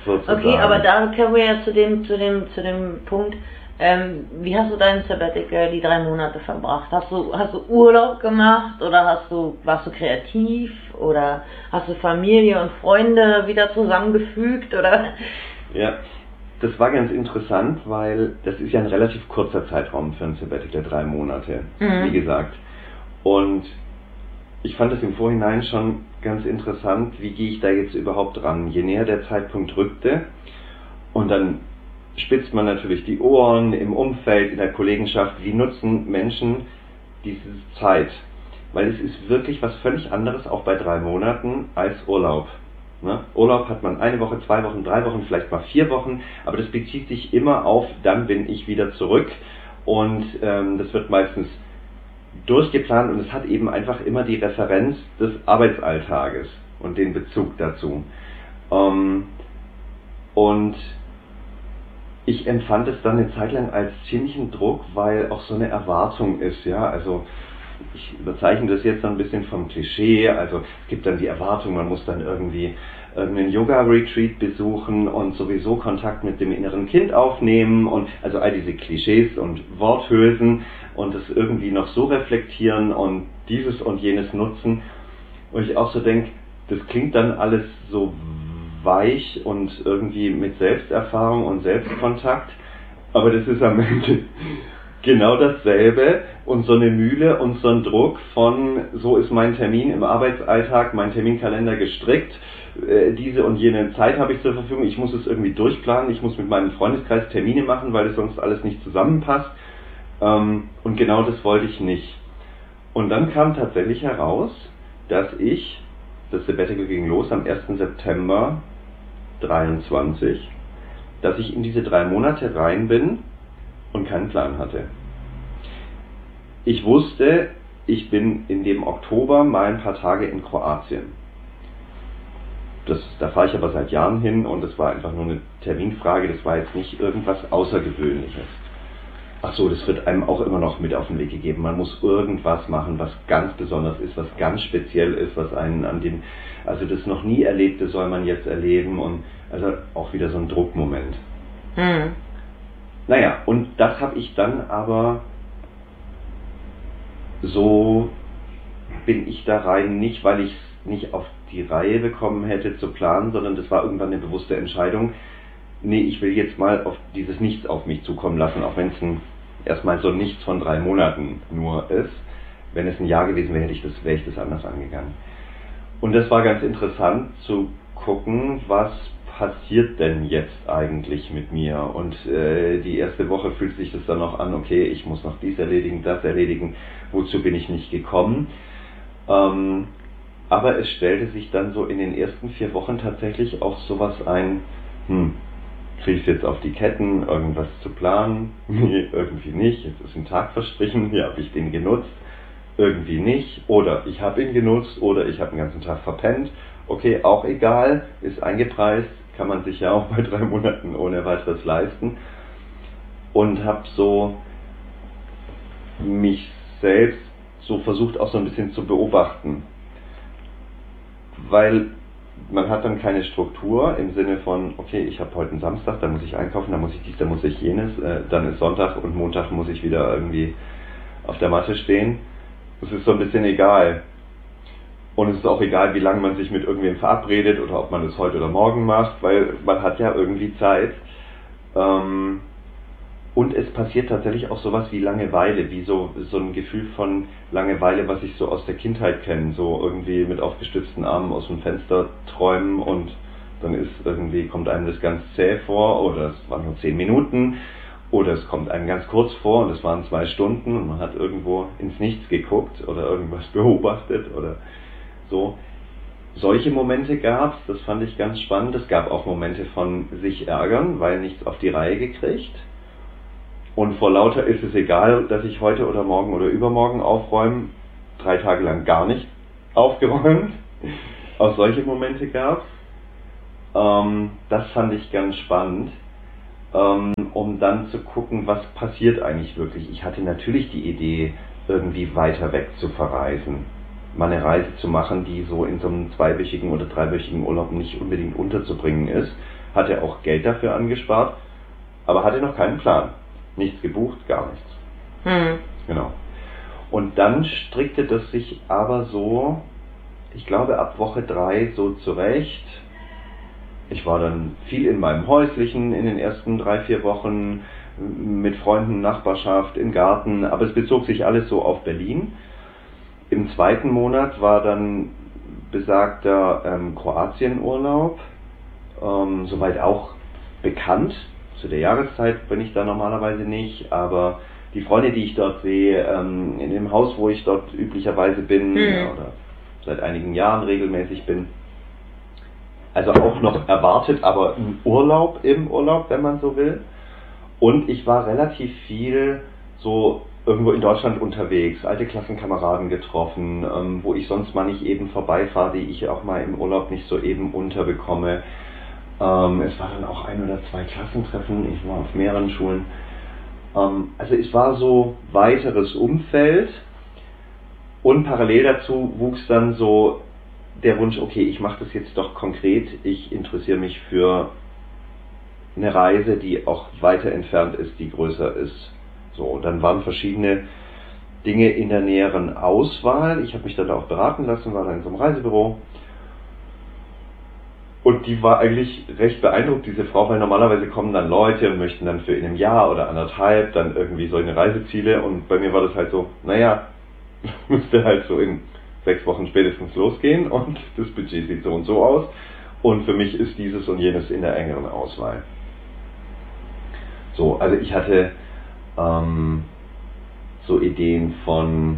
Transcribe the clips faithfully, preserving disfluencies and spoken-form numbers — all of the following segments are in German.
sozusagen. Okay, aber da kommen wir ja zu dem, zu dem, zu dem Punkt, ähm, wie hast du dein Sabbatical die drei Monate verbracht? Hast du, hast du Urlaub gemacht oder hast du, warst du kreativ oder hast du Familie und Freunde wieder zusammengefügt oder? Ja, das war ganz interessant, weil das ist ja ein relativ kurzer Zeitraum für ein Sabbatical, drei Monate, mhm. wie gesagt. Und ich fand es im Vorhinein schon ganz interessant, wie gehe ich da jetzt überhaupt ran, je näher der Zeitpunkt rückte. Und dann spitzt man natürlich die Ohren im Umfeld, in der Kollegenschaft. Wie nutzen Menschen diese Zeit? Weil es ist wirklich was völlig anderes, auch bei drei Monaten, als Urlaub. Ne? Urlaub hat man eine Woche, zwei Wochen, drei Wochen, vielleicht mal vier Wochen, aber das bezieht sich immer auf, dann bin ich wieder zurück. Und ähm, das wird meistens durchgeplant und es hat eben einfach immer die Referenz des Arbeitsalltages und den Bezug dazu. Ähm, und ich empfand es dann eine Zeit lang als ziemlichen Druck, weil auch so eine Erwartung ist, ja, also ich überzeichne das jetzt ein bisschen vom Klischee, also es gibt dann die Erwartung, man muss dann irgendwie irgendeinen Yoga-Retreat besuchen und sowieso Kontakt mit dem inneren Kind aufnehmen und also all diese Klischees und Worthülsen und das irgendwie noch so reflektieren und dieses und jenes nutzen, wo ich auch so denke, das klingt dann alles so weich und irgendwie mit Selbsterfahrung und Selbstkontakt, aber das ist am Ende genau dasselbe und so eine Mühle und so ein Druck von, so ist mein Termin im Arbeitsalltag, mein Terminkalender gestrickt, äh, diese und jene Zeit habe ich zur Verfügung, ich muss es irgendwie durchplanen, ich muss mit meinem Freundeskreis Termine machen, weil es sonst alles nicht zusammenpasst, ähm, und genau das wollte ich nicht. Und dann kam tatsächlich heraus, dass ich, das Sabbatical ging los am ersten September dreiundzwanzig, dass ich in diese drei Monate rein bin und keinen Plan hatte. Ich wusste, ich bin in dem Oktober mal ein paar Tage in Kroatien. Das, da fahre ich aber seit Jahren hin und das war einfach nur eine Terminfrage, das war jetzt nicht irgendwas Außergewöhnliches. Ach so, das wird einem auch immer noch mit auf den Weg gegeben. Man muss irgendwas machen, was ganz besonders ist, was ganz speziell ist, was einen an dem, also das noch nie Erlebte soll man jetzt erleben und also auch wieder so ein Druckmoment. Hm. Naja, und das habe ich dann aber, so bin ich da rein, nicht weil ich es nicht auf die Reihe bekommen hätte zu planen, sondern das war irgendwann eine bewusste Entscheidung. Nee, ich will jetzt mal auf dieses Nichts auf mich zukommen lassen, auch wenn es ein, erstmal so Nichts von drei Monaten nur ist. Wenn es ein Jahr gewesen wäre, hätte ich das, wäre ich das anders angegangen. Und das war ganz interessant zu gucken, was passiert denn jetzt eigentlich mit mir? Und äh, die erste Woche fühlt sich das dann noch an, okay, ich muss noch dies erledigen, das erledigen, wozu bin ich nicht gekommen? Ähm, aber es stellte sich dann so in den ersten vier Wochen tatsächlich auch sowas ein, hm, kriege ich jetzt auf die Ketten, irgendwas zu planen? Nee, irgendwie nicht. Jetzt ist ein Tag verstrichen, hier habe ich den genutzt. Irgendwie nicht. Oder ich habe ihn genutzt oder ich habe den ganzen Tag verpennt. Okay, auch egal, ist eingepreist, kann man sich ja auch bei drei Monaten ohne weiteres leisten. Und habe so mich selbst so versucht auch so ein bisschen zu beobachten. Weil man hat dann keine Struktur im Sinne von, okay, ich habe heute einen Samstag, dann muss ich einkaufen, dann muss ich dies, dann muss ich jenes, äh, dann ist Sonntag und Montag muss ich wieder irgendwie auf der Matte stehen. Es ist so ein bisschen egal. Und es ist auch egal, wie lange man sich mit irgendwem verabredet oder ob man es heute oder morgen macht, weil man hat ja irgendwie Zeit. Ähm, und es passiert tatsächlich auch sowas wie Langeweile, wie so, so ein Gefühl von Langeweile, was ich so aus der Kindheit kenne, so irgendwie mit aufgestützten Armen aus dem Fenster träumen und dann ist irgendwie, kommt einem das ganz zäh vor oder es waren nur zehn Minuten oder es kommt einem ganz kurz vor und es waren zwei Stunden und man hat irgendwo ins Nichts geguckt oder irgendwas beobachtet oder so. Solche Momente gab es, das fand ich ganz spannend. Es gab auch Momente von sich ärgern, weil nichts auf die Reihe gekriegt. Und vor lauter ist es egal, dass ich heute oder morgen oder übermorgen aufräume, drei Tage lang gar nicht aufgeräumt. Auch solche Momente gab es. Ähm, das fand ich ganz spannend, ähm, um dann zu gucken, was passiert eigentlich wirklich. Ich hatte natürlich die Idee, irgendwie weiter weg zu verreisen. mal eine Reise zu machen, die so in so einem zweiwöchigen oder dreiwöchigen Urlaub nicht unbedingt unterzubringen ist. Hatte auch Geld dafür angespart, aber hatte noch keinen Plan. Nichts gebucht, gar nichts. Hm. Genau. Und dann strickte das sich aber so, ich glaube ab Woche drei so zurecht. Ich war dann viel in meinem Häuslichen in den ersten drei, vier Wochen, mit Freunden, Nachbarschaft, im Garten, aber es bezog sich alles so auf Berlin. Im zweiten Monat war dann besagter ähm, Kroatienurlaub, ähm, soweit auch bekannt. Zu der Jahreszeit bin ich da normalerweise nicht, aber die Freunde, die ich dort sehe, ähm, in dem Haus, wo ich dort üblicherweise bin, Mhm. ja, oder seit einigen Jahren regelmäßig bin, also auch noch erwartet, aber ein Urlaub im Urlaub, wenn man so will. Und ich war relativ viel so irgendwo in Deutschland unterwegs, alte Klassenkameraden getroffen, ähm, wo ich sonst mal nicht eben vorbeifahre, die ich auch mal im Urlaub nicht so eben unterbekomme. Ähm, es war dann auch ein oder zwei Klassentreffen, ich war auf mehreren Schulen. Ähm, also es war so weiteres Umfeld und parallel dazu wuchs dann so der Wunsch, okay, ich mache das jetzt doch konkret, ich interessiere mich für eine Reise, die auch weiter entfernt ist, die größer ist. So, und dann waren verschiedene Dinge in der näheren Auswahl. Ich habe mich dann auch beraten lassen, war dann in so einem Reisebüro. Und die war eigentlich recht beeindruckt, diese Frau, weil normalerweise kommen dann Leute und möchten dann für in einem Jahr oder anderthalb dann irgendwie solche Reiseziele. Und bei mir war das halt so, naja, müsste halt so in sechs Wochen spätestens losgehen und das Budget sieht so und so aus. Und für mich ist dieses und jenes in der engeren Auswahl. So, also ich hatte ähm, so Ideen von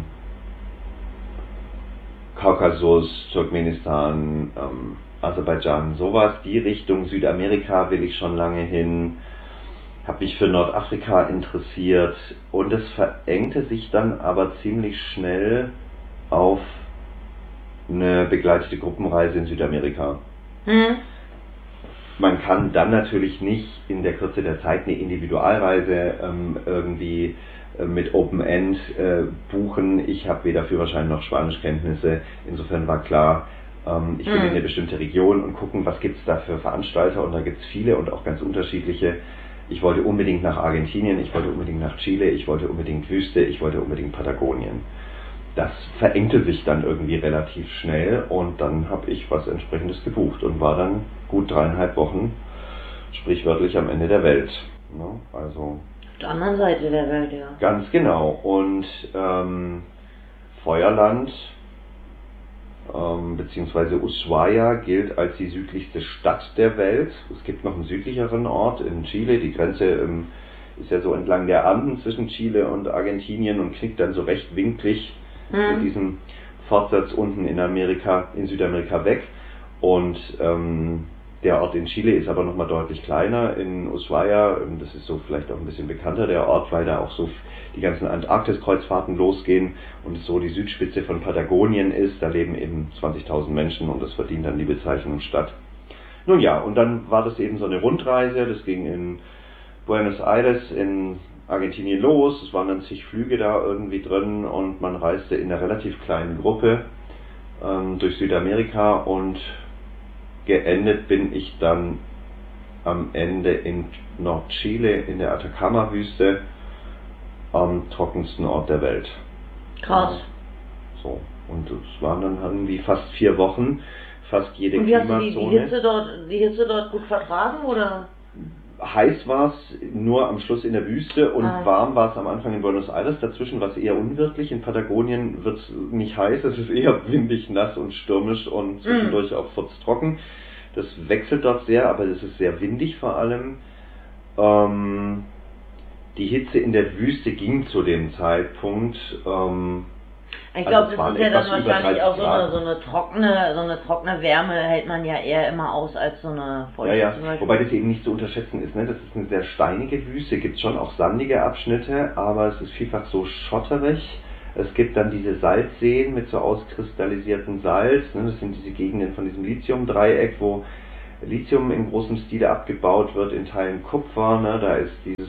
Kaukasus, Turkmenistan, ähm, Aserbaidschan, sowas, die Richtung. Südamerika will ich schon lange hin, habe mich für Nordafrika interessiert und es verengte sich dann aber ziemlich schnell auf eine begleitete Gruppenreise in Südamerika. Hm. Man kann dann natürlich nicht in der Kürze der Zeit eine Individualreise ähm, irgendwie äh, mit Open End äh, buchen. Ich habe weder Führerschein noch Spanischkenntnisse. Insofern war klar, ähm, ich will Mhm. in eine bestimmte Region und gucken, was gibt es da für Veranstalter. Und da gibt es viele und auch ganz unterschiedliche. Ich wollte unbedingt nach Argentinien, ich wollte unbedingt nach Chile, ich wollte unbedingt Wüste, ich wollte unbedingt Patagonien. Das verengte sich dann irgendwie relativ schnell und dann habe ich was Entsprechendes gebucht und war dann gut dreieinhalb Wochen sprichwörtlich am Ende der Welt. Ne? Also Auf der anderen Seite der Welt, ja. ganz genau. Und ähm, Feuerland ähm, beziehungsweise Ushuaia gilt als die südlichste Stadt der Welt. Es gibt noch einen südlicheren Ort in Chile. Die Grenze ähm, ist ja so entlang der Anden zwischen Chile und Argentinien und knickt dann so recht winklig mit diesem Fortsatz unten in Amerika, in Südamerika weg. Und ähm, der Ort in Chile ist aber nochmal deutlich kleiner. In Ushuaia, das ist so vielleicht auch ein bisschen bekannter, der Ort, weil da auch so die ganzen Antarktis-Kreuzfahrten losgehen und es so die Südspitze von Patagonien ist. Da leben eben zwanzigtausend Menschen und das verdient dann die Bezeichnung Stadt. Nun ja, und dann war das eben so eine Rundreise. Das ging in Buenos Aires in Argentinien los, es waren dann zig Flüge da irgendwie drin und man reiste in einer relativ kleinen Gruppe ähm, durch Südamerika und geendet bin ich dann am Ende in Nordchile in der Atacama-Wüste, am trockensten Ort der Welt. Krass. So, und es waren dann irgendwie fast vier Wochen, fast jede Und wie hast du Klimazone. die, die, Hitze dort, die Hitze dort gut vertragen, oder? Heiß war es nur am Schluss in der Wüste und ah. warm war es am Anfang in Buenos Aires. Dazwischen war es eher unwirtlich. In Patagonien wird es nicht heiß, es ist eher windig, nass und stürmisch und zwischendurch mm. auch furztrocken. Das wechselt dort sehr, aber es ist sehr windig vor allem. Ähm, die Hitze in der Wüste ging zu dem Zeitpunkt. Ähm, Ich glaube, also das ist ja dann wahrscheinlich auch so eine, so eine trockene, so eine trockene Wärme hält man ja eher immer aus als so eine feuchte. Ja, ja, wobei das eben nicht zu unterschätzen ist, ne? Das ist eine sehr steinige Wüste, gibt schon auch sandige Abschnitte, aber es ist vielfach so schotterig. Es gibt dann diese Salzseen mit so auskristallisiertem Salz, ne? Das sind diese Gegenden von diesem Lithium-Dreieck, wo Lithium in großem Stile abgebaut wird, in Teilen Kupfer, ne? Da ist dieses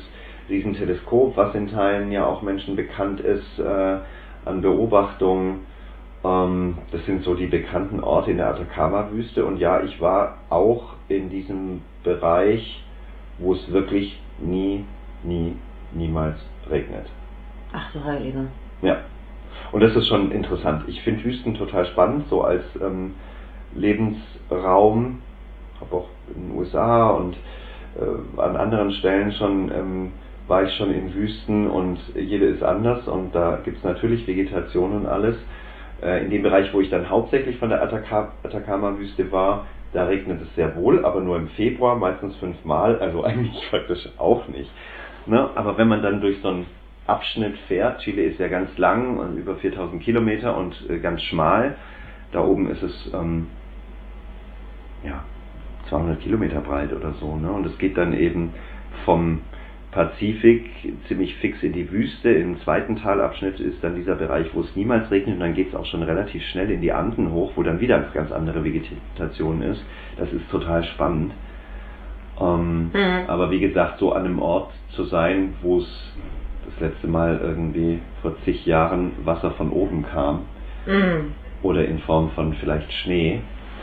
Riesenteleskop, was in Teilen ja auch Menschen bekannt ist, äh, an Beobachtungen. Ähm, das sind so die bekannten Orte in der Atacama-Wüste. Und ja, ich war auch in diesem Bereich, wo es wirklich nie, nie, niemals regnet. Ach du Heilige. Ja. Und das ist schon interessant. Ich finde Wüsten total spannend, so als ähm, Lebensraum. Habe auch in den U S A und äh, an anderen Stellen schon ähm, war ich schon in Wüsten und jede ist anders und da gibt es natürlich Vegetation und alles. Äh, in dem Bereich, wo ich dann hauptsächlich von der Atacama- Atacama-Wüste war, da regnet es sehr wohl, aber nur im Februar, meistens fünfmal, also eigentlich praktisch auch nicht. Ne? Aber wenn man dann durch so einen Abschnitt fährt, Chile ist ja ganz lang und über viertausend Kilometer und äh, ganz schmal, da oben ist es ähm, ja, zweihundert Kilometer breit oder so, ne? Und es geht dann eben vom Pazifik ziemlich fix in die Wüste. Im zweiten Talabschnitt ist dann dieser Bereich, wo es niemals regnet, und dann geht es auch schon relativ schnell in die Anden hoch, wo dann wieder eine ganz andere Vegetation ist. Das ist total spannend. Ähm, mhm. Aber wie gesagt, so an einem Ort zu sein, wo es das letzte Mal irgendwie vor zig Jahren Wasser von oben kam, mhm. oder in Form von vielleicht Schnee.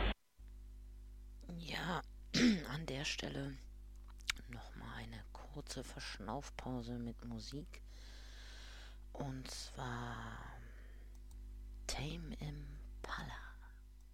Ja, an der Stelle nochmal eine kurze Verschnaufpause mit Musik. Und zwar Tame Impala.